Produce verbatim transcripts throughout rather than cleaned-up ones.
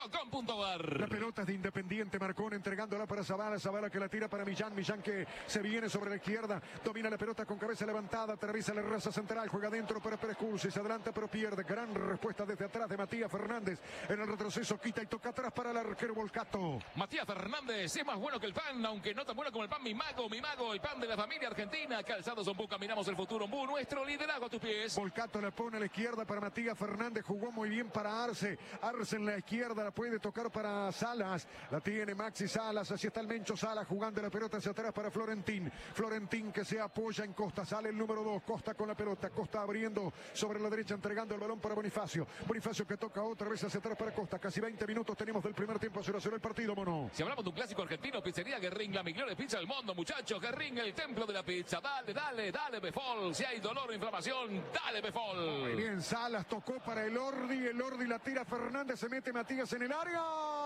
La pelota es de Independiente, Marcón entregándola para Zavala, Zavala que la tira para Millán, Millán que se viene sobre la izquierda, domina la pelota con cabeza levantada, atraviesa la raza central, juega dentro para Pérez Cursi, se adelanta pero pierde, gran respuesta desde atrás de Matías Fernández, en el retroceso quita y toca atrás para el arquero Volcato. Matías Fernández es más bueno que el pan, aunque no tan bueno como el pan, mi mago, mi mago, el pan de la familia argentina, Calzados Ombú, caminamos el futuro, Ombú, nuestro liderazgo a tus pies. Volcato la pone a la izquierda para Matías Fernández, jugó muy bien para Arce, Arce en la izquierda, la puede tocar para Salas, la tiene Maxi Salas, así está el Mencho Salas jugando la pelota hacia atrás para Florentín, Florentín que se apoya en Costa, sale el número dos, Costa con la pelota, Costa abriendo sobre la derecha, entregando el balón para Bonifacio, Bonifacio que toca otra vez hacia atrás para Costa, casi veinte minutos tenemos del primer tiempo, cero a cero el partido, mono. Si hablamos de un clásico argentino, pizzería Guerrín, la mejor pizza del mundo, muchachos, Guerrín, el templo de la pizza, dale, dale, dale, Befol, si hay dolor o inflamación, dale, Befol. Muy bien, Salas tocó para el Ordi, el Ordi la tira Fernández, se mete Matías en el área,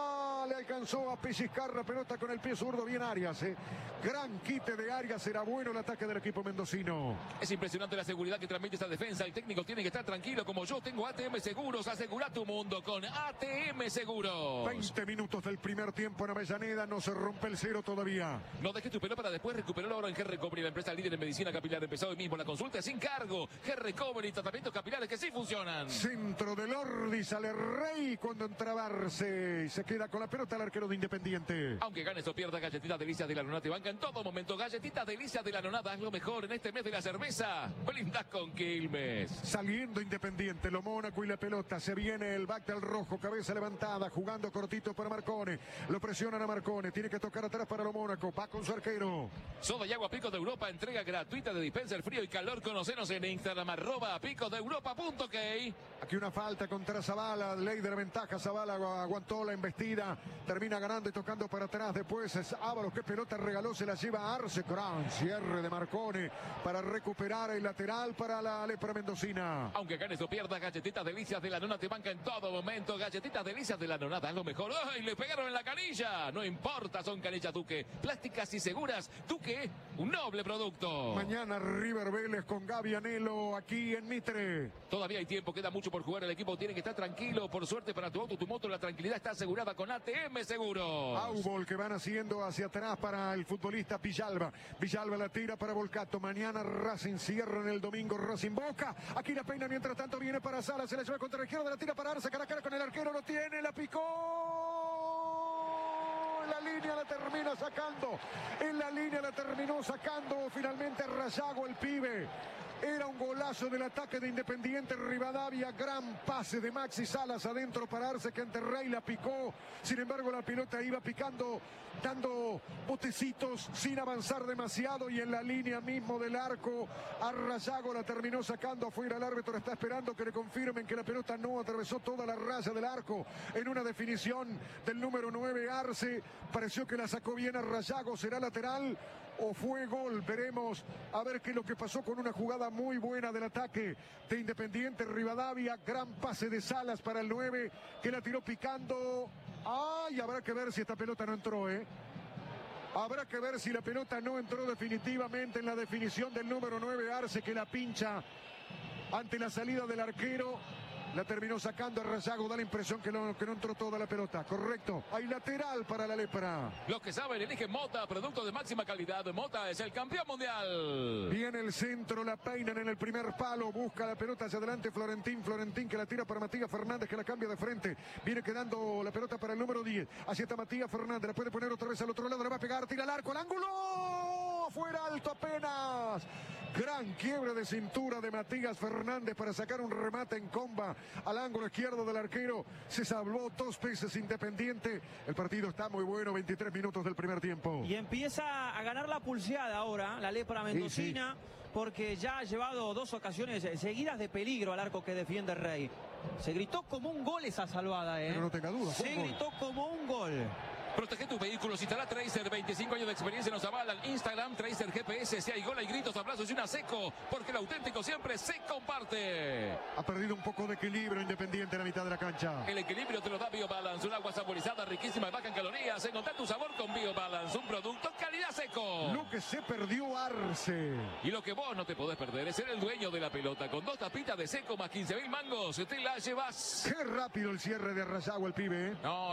le alcanzó a pellizcar la pelota con el pie zurdo, bien Arias, eh. gran quite de Arias, será bueno el ataque del equipo mendocino. Es impresionante la seguridad que transmite esta defensa, el técnico tiene que estar tranquilo, como yo tengo A T M Seguros, asegura tu mundo con A T M Seguros. veinte minutos del primer tiempo en Avellaneda, no se rompe el cero todavía. No dejes tu pelo para después, recuperarlo ahora en G-Recovery, la empresa líder en medicina capilar, empezó hoy mismo la consulta sin cargo, G-Recovery, tratamientos capilares que sí funcionan. Centro del Ordi, sale Rey cuando entra Arce y se queda con la pelota el arquero de Independiente. Aunque ganes o pierdas, Galletitas Delicias de la Nonada te banca en todo momento. Galletitas Delicias de la Nonada, haz lo mejor en este mes de la cerveza. Brindás con Quilmes. Saliendo Independiente, lo Mónaco y la pelota. Se viene el back del rojo, cabeza levantada, jugando cortito para Marcone. Lo presionan a Marcone, tiene que tocar atrás para lo Mónaco. Va con su arquero. Soda y agua Picos de Europa, entrega gratuita de dispenser frío y calor. Conocenos en Instagram, arroba picosdeeuropa.k. Aquí una falta contra Zavala, ley de la ventaja. Zavala aguantó la embestida. Termina ganando y tocando para atrás. Después es Ábalos, que pelota regaló, se la lleva a Arce. Gran cierre de Marcone para recuperar el lateral para la lepra mendocina. Aunque ganes o pierdas, Galletitas Delicias de la Nona te banca en todo momento. Galletitas Delicias de la Nonada, es lo mejor. ¡Ay, le pegaron en la canilla! No importa, son canillas Duque. Plásticas y seguras. Duque, un noble producto. Mañana River Vélez con Gaby Anelo aquí en Mitre. Todavía hay tiempo, queda mucho por jugar. El equipo tiene que estar tranquilo. Por suerte para tu auto, tu moto, la tranquilidad está asegurada con A T M Seguros. Aubol que van haciendo hacia atrás para el futbolista Villalba. Villalba la tira para Volcato. Mañana Racing cierra en el domingo. Racing Boca. Aquí la peina, mientras tanto viene para Sala. Se la lleva contra la izquierda. La tira para Arce. Cara a cara con el arquero. Lo tiene. La picó. En la línea la termina sacando. En la línea la terminó sacando. Finalmente Rayago, el pibe. Era un golazo del ataque de Independiente Rivadavia. Gran pase de Maxi Salas adentro para Arce, que ante Rey la picó. Sin embargo, la pelota iba picando, dando botecitos sin avanzar demasiado. Y en la línea mismo del arco, a Rayago la terminó sacando afuera. El árbitro está esperando que le confirmen que la pelota no atravesó toda la raya del arco. En una definición del número nueve, Arce. Pareció que la sacó bien a Rayago. ¿Será lateral o fue gol? Veremos a ver qué es lo que pasó con una jugada muy buena del ataque de Independiente Rivadavia. Gran pase de Salas para el nueve, que la tiró picando. Ay, habrá que ver si esta pelota no entró, ¿eh? Habrá que ver si la pelota no entró definitivamente en la definición del número nueve, Arce, que la pincha ante la salida del arquero. La terminó sacando a Rayago, da la impresión que no, que no entró toda la pelota. Correcto, hay lateral para la lepra. Los que saben eligen Mota, producto de máxima calidad. Mota es el campeón mundial. Viene el centro, la peinan en el primer palo. Busca la pelota hacia adelante Florentín. Florentín que la tira para Matías Fernández, que la cambia de frente. Viene quedando la pelota para el número diez. Así está Matías Fernández, la puede poner otra vez al otro lado. Le va a pegar, tira al arco, al ángulo. Fuera, alto apenas. Gran quiebre de cintura de Matías Fernández para sacar un remate en comba al ángulo izquierdo del arquero. Se salvó dos veces Independiente. El partido está muy bueno, veintitrés minutos del primer tiempo. Y empieza a ganar la pulseada ahora, la lepra mendocina, sí, sí, porque ya ha llevado dos ocasiones seguidas de peligro al arco que defiende Rey. Se gritó como un gol esa salvada, ¿eh? Pero no tenga duda. Se gritó como un gol. Protege tus vehículos, instala Tracer, veinticinco años de experiencia nos avalan. Instagram, Tracer G P S, si hay gol, hay gritos, aplausos y una seco, porque el auténtico siempre se comparte. Ha perdido un poco de equilibrio Independiente en la mitad de la cancha. El equilibrio te lo da BioBalance, un agua saborizada, riquísima y baja en calorías. Encontrar tu sabor con BioBalance, un producto calidad seco. Lo que se perdió Arce. Y lo que vos no te podés perder es ser el dueño de la pelota. Con dos tapitas de seco más quince mil mangos, te la llevas. Qué rápido el cierre de Rayago el pibe. No.